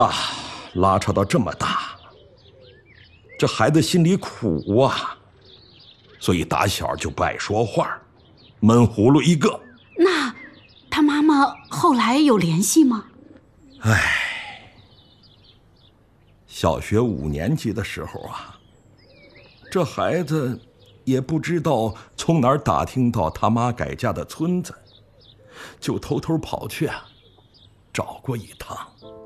拉扯到这么大，这孩子心里苦啊，所以打小就不爱说话，闷葫芦一个。 那他妈妈后来有联系吗？ 小学5年级的时候啊，这孩子也不知道从哪儿打听到他妈改嫁的村子，就偷偷跑去找过一趟。